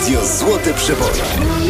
Radio Złote Przeboje.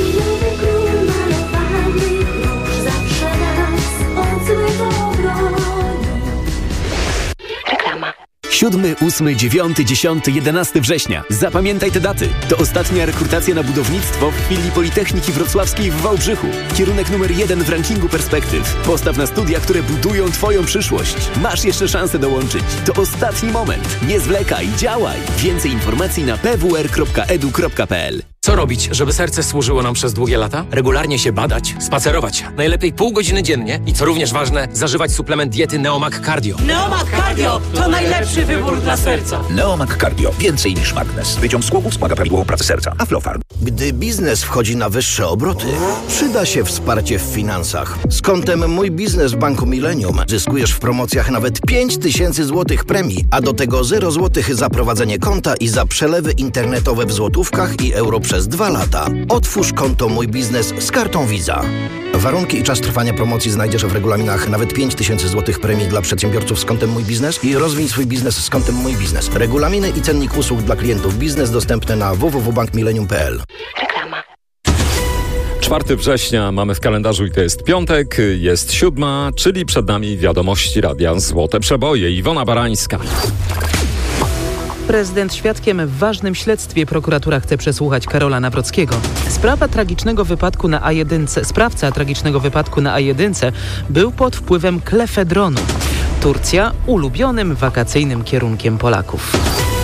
Reklama. 7, 8, 9, 10, 11 września. Zapamiętaj te daty. To ostatnia rekrutacja na budownictwo w Filii Politechniki Wrocławskiej w Wałbrzychu. Kierunek numer 1 w rankingu perspektyw. Postaw na studia, które budują Twoją przyszłość. Masz jeszcze szansę dołączyć. To ostatni moment. Nie zwlekaj, działaj. Więcej informacji na pwr.edu.pl. Co robić, żeby serce służyło nam przez długie lata? Regularnie się badać, spacerować. Najlepiej pół godziny dziennie i co również ważne, zażywać suplement diety Neomag Cardio. Neomag Cardio to najlepszy wybór dla serca. Neomag Cardio. Więcej niż magnez. Wyciąg z głowów wspomaga prawidłową pracę serca. Aflofarm. Gdy biznes wchodzi na wyższe obroty, przyda się wsparcie w finansach. Z kontem Mój Biznes w Banku Millennium zyskujesz w promocjach nawet 5000 zł premii, a do tego 0 zł za prowadzenie konta i za przelewy internetowe w złotówkach i euro przez 2 lata. Otwórz konto Mój Biznes z kartą Visa. Warunki i czas trwania promocji znajdziesz w regulaminach. Nawet 5000 zł premii dla przedsiębiorców z kontem Mój Biznes i rozwij swój biznes z kontem Mój Biznes. Regulaminy i cennik usług dla klientów biznes dostępne na www.bankmillennium.pl. Reklama. 4 września mamy w kalendarzu i to jest piątek, jest 7, czyli przed nami wiadomości Radia Złote Przeboje. Iwona Barańska. Prezydent świadkiem w ważnym śledztwie. Prokuratura chce przesłuchać Karola Nawrockiego. Sprawca tragicznego wypadku na A1 był pod wpływem klefedronu. Turcja ulubionym wakacyjnym kierunkiem Polaków.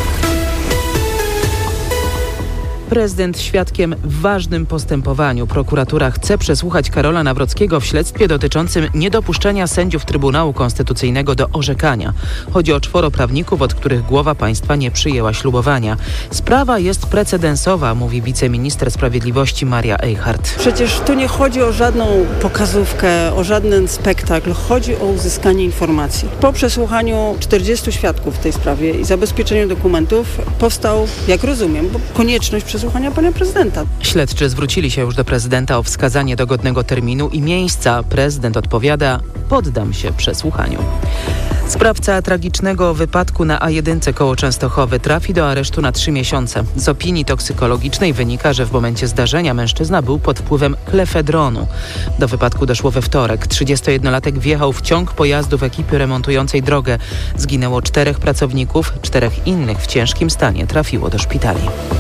Prezydent świadkiem w ważnym postępowaniu. Prokuratura chce przesłuchać Karola Nawrockiego w śledztwie dotyczącym niedopuszczenia sędziów Trybunału Konstytucyjnego do orzekania. Chodzi o 4 prawników, od których głowa państwa nie przyjęła ślubowania. Sprawa jest precedensowa, mówi wiceminister sprawiedliwości Maria Eichhardt. Przecież tu nie chodzi o żadną pokazówkę, o żaden spektakl. Chodzi o uzyskanie informacji. Po przesłuchaniu 40 świadków w tej sprawie i zabezpieczeniu dokumentów powstał, jak rozumiem, konieczność przesłuchania pana prezydenta. Śledczy zwrócili się już do prezydenta o wskazanie dogodnego terminu i miejsca. Prezydent odpowiada: poddam się przesłuchaniu. Sprawca tragicznego wypadku na A1 koło Częstochowy trafi do aresztu na 3 miesiące. Z opinii toksykologicznej wynika, że w momencie zdarzenia mężczyzna był pod wpływem klefedronu. Do wypadku doszło we wtorek. 31-latek wjechał w ciąg pojazdów ekipy remontującej drogę. Zginęło 4 pracowników, 4 innych w ciężkim stanie trafiło do szpitali.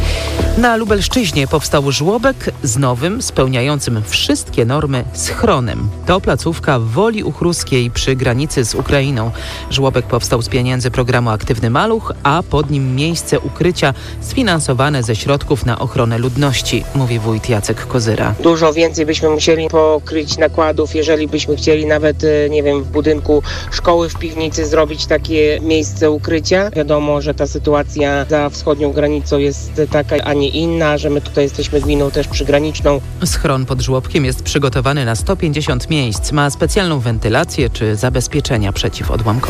Na Lubelszczyźnie powstał żłobek z nowym, spełniającym wszystkie normy schronem. To placówka w Woli Uchruskiej przy granicy z Ukrainą. Żłobek powstał z pieniędzy programu Aktywny Maluch, a pod nim miejsce ukrycia sfinansowane ze środków na ochronę ludności, mówi wójt Jacek Kozyra. Dużo więcej byśmy musieli pokryć nakładów, jeżeli byśmy chcieli nawet, w budynku szkoły w piwnicy zrobić takie miejsce ukrycia. Wiadomo, że ta sytuacja za wschodnią granicą jest taka, a nie inna, że my tutaj jesteśmy gminą też przygraniczną. Schron pod żłobkiem jest przygotowany na 150 miejsc. Ma specjalną wentylację czy zabezpieczenia przeciwodłamkowe.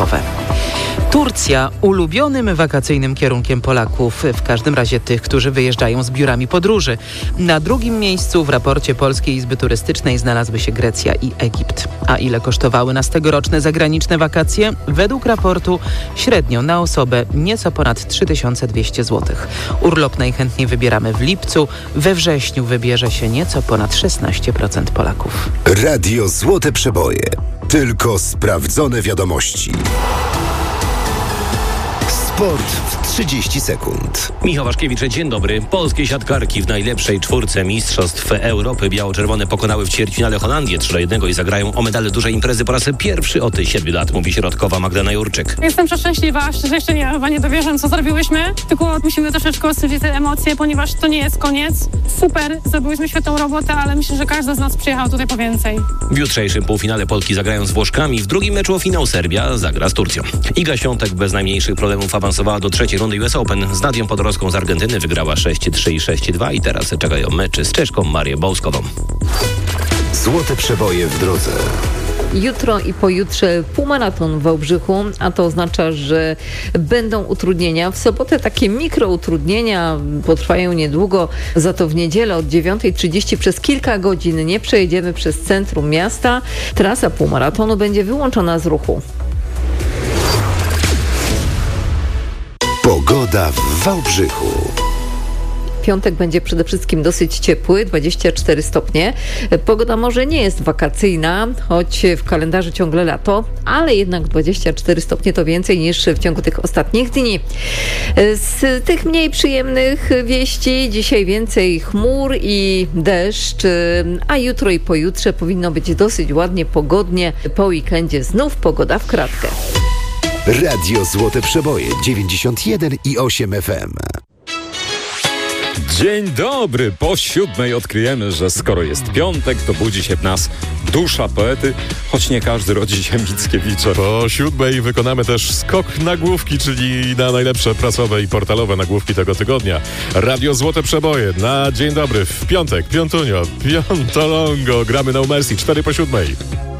Turcja ulubionym wakacyjnym kierunkiem Polaków, w każdym razie tych, którzy wyjeżdżają z biurami podróży. Na drugim miejscu w raporcie Polskiej Izby Turystycznej znalazły się Grecja i Egipt. A ile kosztowały nas tegoroczne zagraniczne wakacje? Według raportu średnio na osobę nieco ponad 3200 zł. Urlop najchętniej wybieramy w lipcu, we wrześniu wybierze się nieco ponad 16% Polaków. Radio Złote Przeboje. Tylko sprawdzone wiadomości. Sport w 30 sekund. Michał Waszkiewicz, dzień dobry. Polskie siatkarki w najlepszej czwórce Mistrzostw Europy biało-czerwone pokonały w ćwierćfinale Holandię 3-1 i zagrają o medale dużej imprezy po raz pierwszy od 7 lat, mówi środkowa Magdalena Jurczyk. Jestem przeszczęśliwa, szczerze jeszcze nie dowierzam, co zrobiłyśmy, tylko musimy troszeczkę ostudzić te emocje, ponieważ to nie jest koniec. Super, zrobiłyśmy świetną robotę, ale myślę, że każdy z nas przyjechał tutaj po więcej. W jutrzejszym półfinale Polki zagrają z Włoszkami, w drugim meczu o finał Serbia zagra z Turcją. Iga Świątek bez najmniejszych problemów awansowała do 3. rundy US Open. Z Nadią Podorowską z Argentyny wygrała 6-3 i 6-2 i teraz czekają meczy z Czeszką Marię Bołskową. Złote Przeboje w drodze. Jutro i pojutrze półmaraton w Wałbrzychu, a to oznacza, że będą utrudnienia. W sobotę takie mikroutrudnienia potrwają niedługo, za to w niedzielę od 9:30 przez kilka godzin nie przejedziemy przez centrum miasta. Trasa półmaratonu będzie wyłączona z ruchu. Pogoda w Wałbrzychu. piątek będzie przede wszystkim dosyć ciepły, 24 stopnie. Pogoda może nie jest wakacyjna, choć w kalendarzu ciągle lato, ale jednak 24 stopnie to więcej niż w ciągu tych ostatnich dni. Z tych mniej przyjemnych wieści dzisiaj więcej chmur i deszcz, a jutro i pojutrze powinno być dosyć ładnie, pogodnie. Po weekendzie znów pogoda w kratkę. Radio Złote Przeboje 91,8 FM. Dzień dobry, po 7:00 odkryjemy, że skoro jest piątek, to budzi się w nas dusza poety, choć nie każdy rodzi się Mickiewiczem. Po 7:00 wykonamy też skok nagłówki, czyli na najlepsze prasowe i portalowe nagłówki tego tygodnia. Radio Złote Przeboje na dzień dobry w piątek, piątunio, piątolongo, gramy No Mercy, 4 po 7:00.